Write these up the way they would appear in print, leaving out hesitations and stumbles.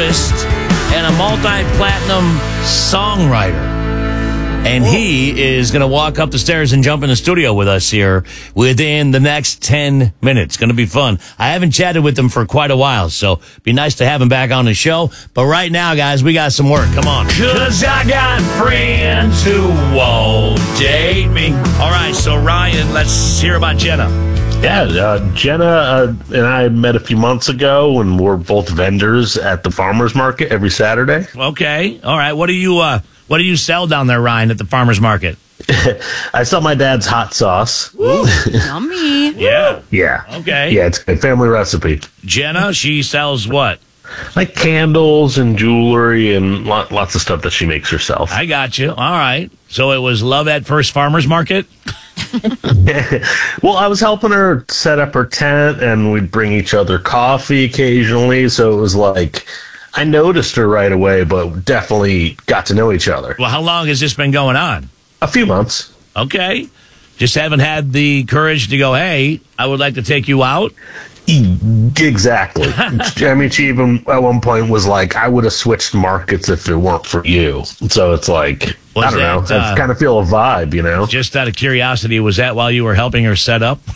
artist and a multi-platinum songwriter. And he is going to walk up the stairs and jump in the studio with us here within the next 10 minutes. Going to be fun. I haven't chatted with him for quite a while, so be nice to have him back on the show. But right now, guys, we got some work. Come on. 'Cause I got friends who won't date me. All right, so Ryan, let's hear about Jenna. Yeah, Jenna and I met a few months ago, and we're both vendors at the farmers market every Saturday. Okay. All right. What do you sell down there, Ryan, at the farmers market? I sell my dad's hot sauce. Ooh. Yummy. Yeah. Yeah. Okay. Yeah, it's a family recipe. Jenna, she sells what? Like candles and jewelry and lots of stuff that she makes herself. I got you. All right. So it was love at first farmers market? Well, I was helping her set up her tent, and we'd bring each other coffee occasionally. So it was like, I noticed her right away, but definitely got to know each other. Well, how long has this been going on? A few months. Okay. Just haven't had the courage to go, hey, I would like to take you out? Exactly. I mean, she even at one point was like, I would have switched markets if it weren't for you. So it's like, I don't know. I kind of feel a vibe, you know? Just out of curiosity, was that while you were helping her set up?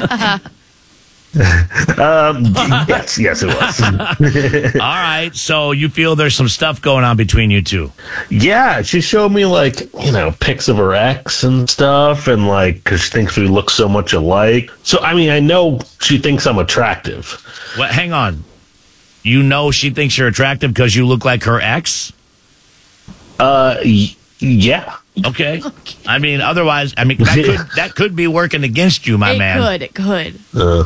Yes, it was. All right. So you feel there's some stuff going on between you two? Yeah, she showed me, like, pics of her ex and stuff, and, like, because she thinks we look so much alike. So, I mean, I know she thinks I'm attractive. Well, hang on. You know she thinks you're attractive because you look like her ex? Yeah. Okay. I mean, otherwise, that could be working against you, my man. It could.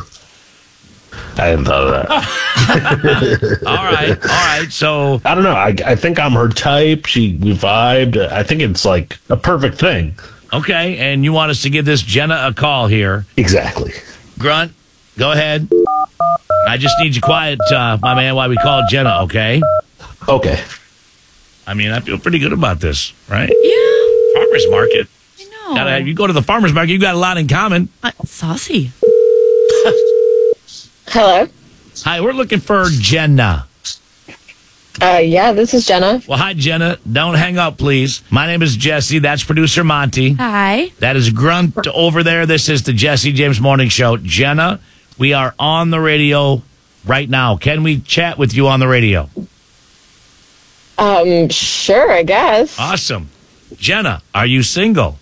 I hadn't thought of that. All right. So I don't know. I think I'm her type. We vibed. I think it's like a perfect thing. Okay, and you want us to give this Jenna a call here? Exactly. Grunt, go ahead. I just need you quiet, my man, while we call Jenna. Okay. Okay. I mean, I feel pretty good about this, right? Yeah. Farmers market. I know. You go to the farmers market, you got a lot in common. Saucy. Hello. Hi, we're looking for Jenna. Yeah, this is Jenna. Well, hi, Jenna. Don't hang up, please. My name is Jesse. That's producer Monty. Hi. That is Grunt over there. This is the Jesse James Morning Show. Jenna, we are on the radio right now. Can we chat with you on the radio? Sure, I guess. Awesome. Jenna, are you single?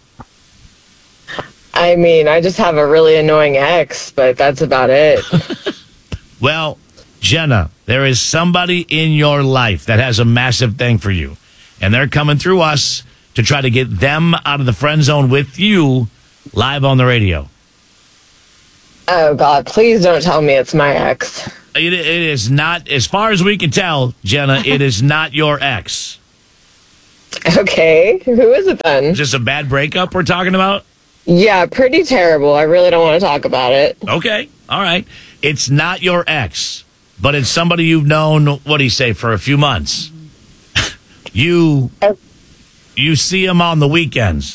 I mean, I just have a really annoying ex, but that's about it. Well, Jenna, there is somebody in your life that has a massive thing for you, and they're coming through us to try to get them out of the friend zone with you live on the radio. Oh, God, please don't tell me it's my ex. It is not, as far as we can tell, Jenna, it is not your ex. Okay, who is it then? Is this a bad breakup we're talking about? Yeah, pretty terrible. I really don't want to talk about it. Okay, all right. It's not your ex, but it's somebody you've known, what do you say, for a few months. You see him on the weekends.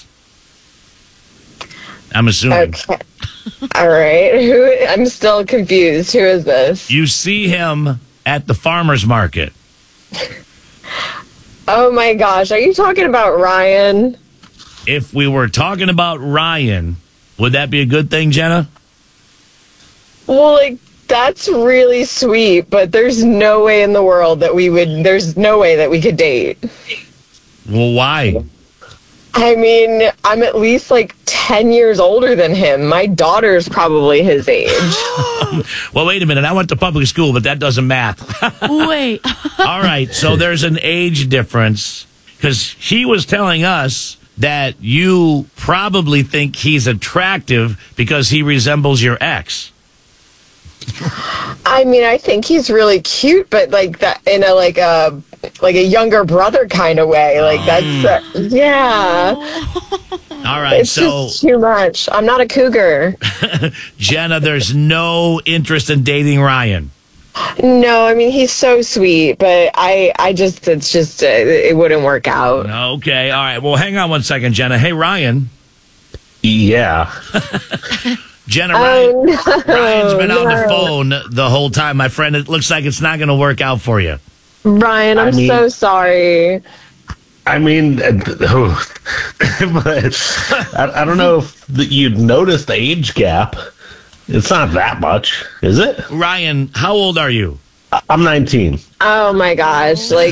I'm assuming. Okay. All right. I'm still confused. Who is this? You see him at the farmer's market. Oh, my gosh. Are you talking about Ryan? If we were talking about Ryan, would that be a good thing, Jenna? Well, like, that's really sweet, but there's no way in the world that there's no way that we could date. Well, why? I mean, I'm at least like 10 years older than him. My daughter's probably his age. Well, wait a minute. I went to public school, but that doesn't math. Wait. All right. So there's an age difference because he was telling us that you probably think he's attractive because he resembles your ex. I mean, I think he's really cute, but like that in a like a younger brother kind of way. Like that's yeah. All right, it's just too much. I'm not a cougar. Jenna, there's no interest in dating Ryan. No, I mean he's so sweet, but it wouldn't work out. Okay, all right. Well, hang on one second, Jenna. Hey, Ryan. Yeah. Jenna, Ryan's been on the phone the whole time, my friend. It looks like it's not going to work out for you. Ryan, I'm so sorry. I mean, but I don't know if you'd notice the age gap. It's not that much, is it? Ryan, how old are you? I'm 19. Oh my gosh! Like,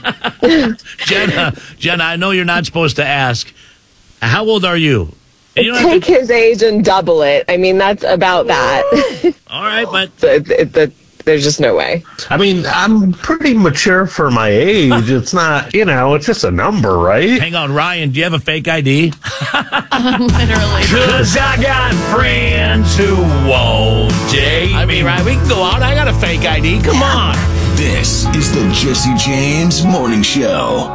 Jenna, I know you're not supposed to ask. How old are you? Take his age and double it. I mean, that's about that. All right, but there's just no way. I mean, I'm pretty mature for my age. It's not, it's just a number, right? Hang on, Ryan, do you have a fake ID? Literally. Because I got friends who won't date. I mean, Ryan, we can go out. I got a fake ID. Come on. This is the Jesse James Morning Show.